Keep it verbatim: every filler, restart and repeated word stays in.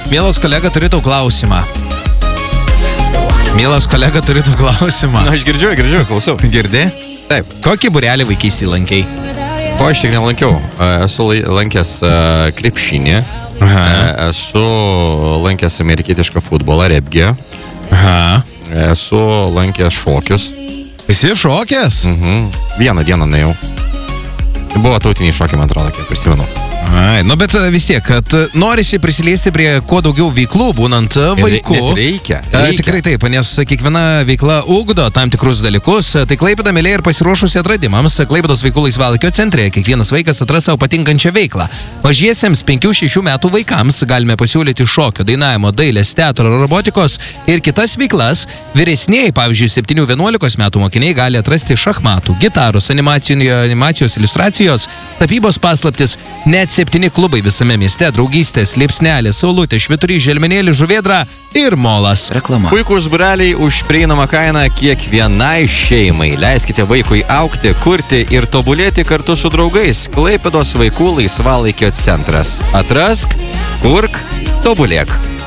Mielas kolega, turiu tau klausimą. Mielas kolega, turiu tau klausimą. Na, aš girdžiu, girdžiu, klausau. Girdi? Taip. Kokį būrelį vaikystį lankiai? Ko aš tik nelankiau. Esu lankęs krepšinį. Aha. Esu lankęs amerikietišką futbolą, rebgį. Aha. Esu lankęs šokius. Esi šokęs? Mhm. Vieną dieną nuėjau. Buvo tautiniai šokiai, man atrodo, kiek prisimenu. Ai, nu bet vis tiek, kad norisi prisiliesti prie kuo daugiau veiklų, būnant vaiku. Net reikia, reikia. Tikrai taip, nes kiekviena veikla ugdo tam tikrus dalykus. Tai Klaipėda mėlė ir pasiruošusi atradimams. Klaipėdos vaikų laisvalaikio centre kiekvienas vaikas atras savo patinkančią veiklą. Mažiesiems penkių šešių metų vaikams galime pasiūlyti šokio, dainavimo, dailės, teatro, robotikos ir kitas veiklas. Vyresnieji, pavyzdžiui, septynių vienuolikos metų mokiniai gali atrasti šachmatų, gitaros, animacijos, iliustracijos, tapybos paslaptis, net septyni klubai visame mieste, draugystės, liepsnelė, saulutė, švyturys, želmenėlį, žuvėdra ir molas. Reklama. Puikūs būreliai už prieinamą kainą kiekvienai šeimai. Leiskite vaikui augti, kurti ir tobulėti kartu su draugais. Klaipėdos vaikų laisvalaikio centras. Atrask, kurk, tobulėk.